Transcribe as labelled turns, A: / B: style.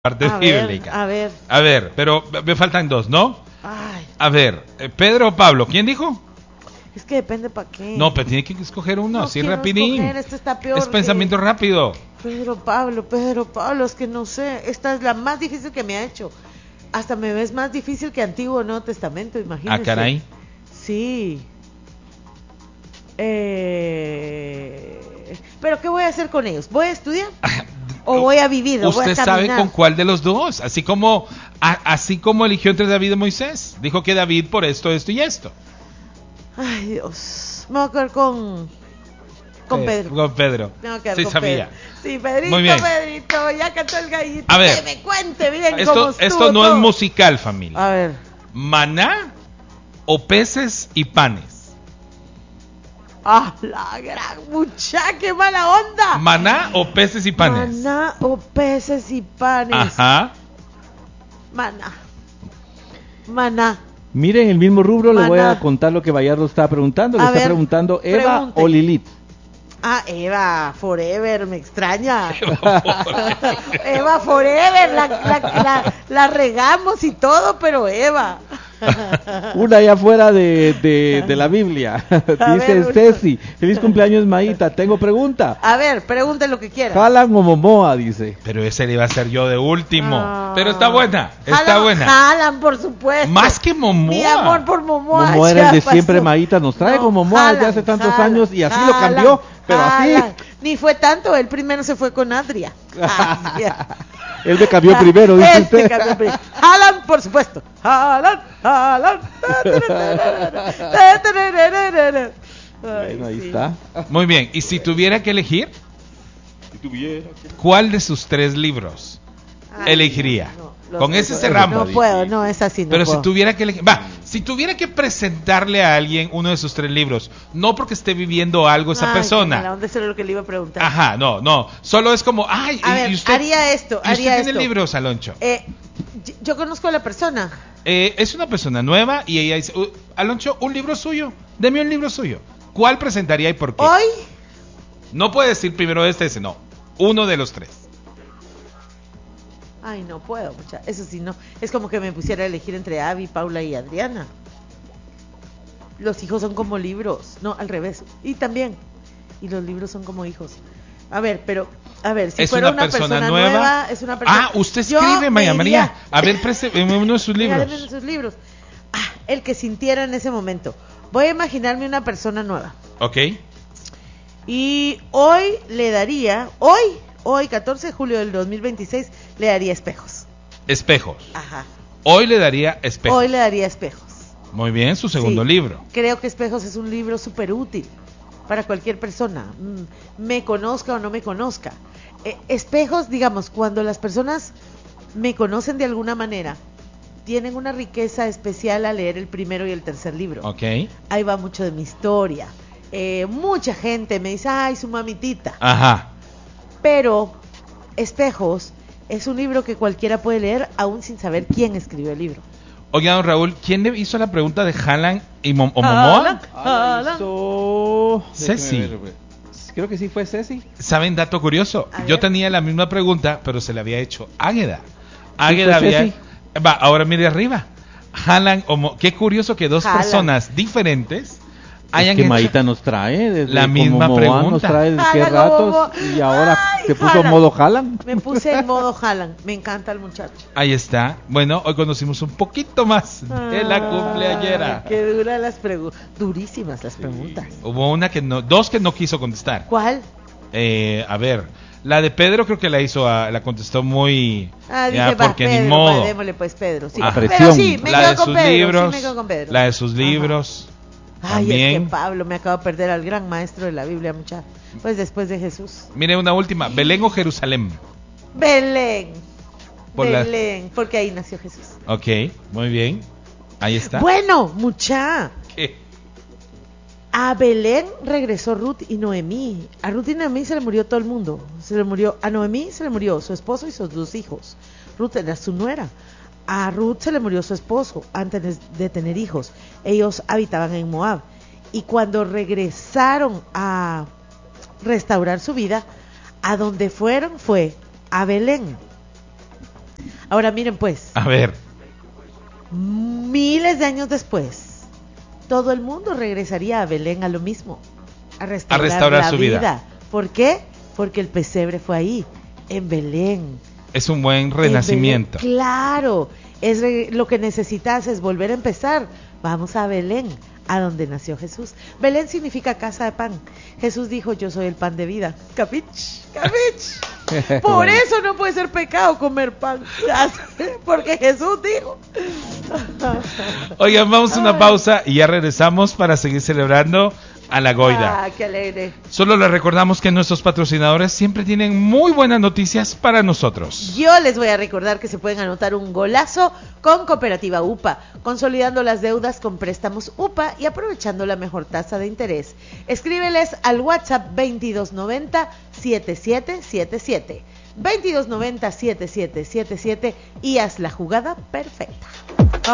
A: parte bíblica.
B: A ver,
A: pero me faltan dos, ¿no?
B: Ay.
A: A ver, Pedro o Pablo, ¿quién dijo?
B: Es que depende para qué.
A: No, pero tiene que escoger uno,
B: no
A: así
B: quiero
A: rapidín.
B: Escoger, este está peor
A: es pensamiento rápido.
B: Pedro, Pablo, es que no sé. Esta es la más difícil que me ha hecho. Hasta me ves más difícil que Antiguo Nuevo Testamento, imagínese.
A: Ah, caray.
B: Sí. Pero ¿qué voy a hacer con ellos? ¿Voy a estudiar? ¿O voy a vivir? ¿O voy a
A: ¿Usted sabe con cuál de los dos? Así como eligió entre David y Moisés. Dijo que David por esto, esto y esto.
B: Ay, Dios. Me voy a quedar con Pedro.
A: Con Pedro.
B: Me voy a quedar
A: sí,
B: con
A: sabía.
B: Pedro. Sí, Pedrito,
A: Muy bien.
B: Pedrito, ya cantó el gallito.
A: A ver,
B: que me cuente bien
A: esto no
B: todo.
A: es musical, familia.
B: A ver.
A: ¿Maná o peces y panes?
B: ¡Ah, la gran muchacha! ¡Qué mala onda!
A: ¿Maná o peces y panes?
B: Maná o peces y panes.
A: Ajá.
B: Maná.
C: Miren, el mismo rubro
B: Maná.
C: le voy a contar lo que Bayardo estaba preguntando. Le está preguntando Eva
B: pregunte.
C: o Lilith.
B: Ah, Eva, forever, me extraña. Eva, forever, la regamos y todo, pero Eva.
C: Una allá afuera de la Biblia. Dice Ceci, feliz cumpleaños Maíta, tengo pregunta.
B: A ver, pregunte lo que quiera.
C: ¿Jalan o Momoa? Dice.
A: Pero ese le iba a ser yo de último. Pero está buena, buena.
B: Jalan, por supuesto.
A: Más que Momoa.
B: Mi amor por Momoa.
C: Momoa era el de siempre, Maíta nos trae con Momoa desde hace tantos años y así lo cambió. Pero así.
B: Ni fue tanto, él primero se fue con Adria.
C: Él me cambió primero, dice usted.
B: Jalan, por supuesto. Jalan.
C: Bueno, ahí está.
A: Muy bien, y si tuviera que elegir, ¿cuál de sus 3 libros elegiría? Con ese cerramos.
B: No puedo, no, es así.
A: Pero si tuviera que elegir, si tuviera que presentarle a alguien uno de sus 3 libros, no porque esté viviendo algo esa persona.
B: ¿Dónde será lo que le iba a preguntar?
A: Ajá, no, solo es como,
B: a ver,
A: y usted
B: haría esto,
A: ¿y usted tiene libros, Aloncho?
B: Yo conozco a la persona.
A: Es una persona nueva y ella dice, Aloncho, un libro suyo, deme un libro suyo. ¿Cuál presentaría y por qué?
B: Hoy.
A: No puede decir primero ese, no. Uno de los 3.
B: Ay, no puedo, eso sí, no. Es como que me pusiera a elegir entre Abby, Paula y Adriana. Los hijos son como libros. No, al revés. Y también. Y los libros son como hijos. A ver, si fuera una persona nueva, es una persona...
A: Ah, usted escribe, Maya María. A ver, présteme uno de sus libros.
B: Uno de sus libros. El que sintiera en ese momento. Voy a imaginarme una persona nueva.
A: Ok.
B: Y hoy le daría... Hoy, 14 de julio del 2026, le daría espejos.
A: Espejos.
B: Ajá.
A: Hoy le daría espejos.
B: Hoy le daría espejos.
A: Muy bien, su segundo libro.
B: Creo que Espejos es un libro súper útil para cualquier persona, me conozca o no me conozca. Espejos, digamos, cuando las personas me conocen de alguna manera, tienen una riqueza especial al leer el primero y el tercer libro.
A: Ok.
B: Ahí va mucho de mi historia. Mucha gente me dice, ay, su mamitita.
A: Ajá.
B: Pero Espejos es un libro que cualquiera puede leer aún sin saber quién escribió el libro.
A: Oiga, don Raúl, ¿quién le hizo la pregunta de Jalan o Momoa? Ceci.
C: Creo que sí fue Ceci.
A: ¿Saben dato curioso? Yo tenía la misma pregunta, pero se la había hecho Águeda.
C: Águeda había...
A: ahora mire arriba. Jalan o Momoa. Qué curioso que dos personas diferentes hayan
C: que Maíta nos trae desde
A: la misma pregunta.
C: Nos trae desde qué ratos y ahora se puso en modo Jalan.
B: Me puse en modo Jalan. Me encanta el muchacho.
A: Ahí está. Bueno, hoy conocimos un poquito más de la cumpleañera.
B: Qué dura las preguntas. Durísimas las preguntas.
A: Hubo dos que no quiso contestar.
B: ¿Cuál?
A: A ver, la de Pedro creo que la contestó muy...
B: dije,
A: porque
B: Pedro,
A: ni modo.
B: Démosle pues Pedro. Sí.
C: Pero
B: sí, me quedo con Pedro. Sí, me quedo con Pedro.
A: La de sus libros.
B: Ay,
A: también.
B: es que Pablo me acabo de perder al gran maestro de la Biblia, muchacho. Pues después de Jesús.
A: Mire, una última. ¿Belén o Jerusalén?
B: Belén. Belén, porque ahí nació Jesús.
A: Ok, muy bien. Ahí está.
B: Bueno, mucha.
A: ¿Qué?
B: A Belén regresó Ruth y Noemí. A Ruth y Noemí se le murió todo el mundo. A Noemí se le murió su esposo y sus 2 hijos. Ruth era su nuera. A Ruth se le murió su esposo antes de tener hijos. Ellos habitaban en Moab. Y cuando regresaron a restaurar su vida, a donde fueron fue a Belén. Ahora miren pues,
A: A ver.
B: miles de años después, todo el mundo regresaría a Belén a lo mismo, a restaurar la
A: su vida.
B: ¿Por qué? Porque el pesebre fue ahí, en Belén.
A: Es un buen renacimiento.
B: En Belén, claro, lo que necesitas es volver a empezar. Vamos a Belén, a donde nació Jesús. Belén significa casa de pan. Jesús dijo, yo soy el pan de vida. ¿Capich? ¿Capich? Por eso no puede ser pecado comer pan. Porque Jesús dijo.
A: Oigan, vamos a una pausa y ya regresamos para seguir celebrando a la Goida.
B: Ah, qué alegre.
A: Solo les recordamos que nuestros patrocinadores siempre tienen muy buenas noticias para nosotros.
B: Yo les voy a recordar que se pueden anotar un golazo con Cooperativa UPA, consolidando las deudas con préstamos UPA y aprovechando la mejor tasa de interés. Escríbeles al WhatsApp 2290-7777. 2290-7777 y haz la jugada perfecta.